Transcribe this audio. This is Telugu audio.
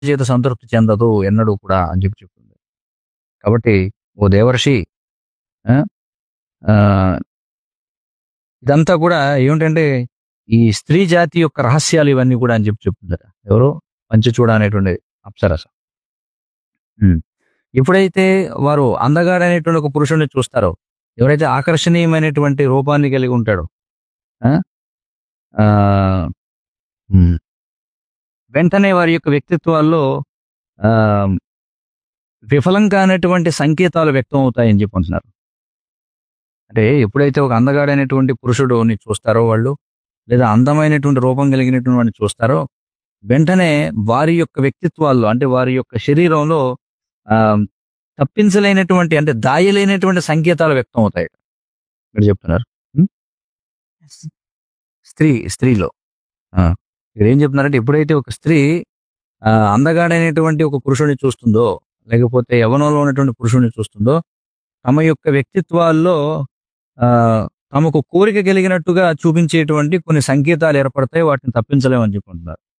చేత సంతృప్తి చెందదు ఎన్నడూ కూడా అని చెప్తుంది. కాబట్టి ఓ దేవర్షి ఆ! ఆహ్, ఇదంతా కూడా ఏమిటంటే ఈ స్త్రీ జాతి యొక్క రహస్యాలు ఇవన్నీ కూడా అని చెప్తుందట. ఎవరు? పంచచూడ అనేటువంటి అప్సరస. హ్మ్. ఎప్పుడైతే వారు అందగాడనేటువంటి ఒక పురుషుడిని చూస్తారో, ఎవరైతే ఆకర్షణీయమైనటువంటి రూపాన్ని కలిగి ఉంటాడో, ఆ! ఆహ్, హ్మ్. వెంటనే వారి యొక్క వ్యక్తిత్వాల్లో ఆహ్, విఫలం కానటువంటి సంకేతాలు వ్యక్తం అవుతాయని అంటున్నారు. అంటే ఎప్పుడైతే ఒక అందగాడైనటువంటి పురుషుడుని చూస్తారో వాళ్ళు, లేదా అందమైనటువంటి రూపం కలిగినటువంటి వాడిని చూస్తారో, వెంటనే వారి యొక్క వ్యక్తిత్వాల్లో అంటే వారి యొక్క శరీరంలో ఆహ్, తప్పించలేనటువంటి అంటే దాయలేనటువంటి సంకేతాలు వ్యక్తం అవుతాయి. ఇక్కడ చెప్తున్నారు. హ్మ్. స్త్రీలో. ఆ! ఇక్కడేం చెప్తున్నారంటే ఎప్పుడైతే ఒక స్త్రీ అందగాడైనటువంటి ఒక పురుషుడిని చూస్తుందో, లేకపోతే యవ్వనంలో ఉన్నటువంటి పురుషుడిని చూస్తుందో, తమ యొక్క వ్యక్తిత్వాల్లో ఆహ్, తమకు కోరిక కలిగినట్టుగా చూపించేటువంటి కొన్ని సంకేతాలు ఏర్పడతాయి. వాటిని తప్పించలేమని చెప్పుకుంటున్నారు.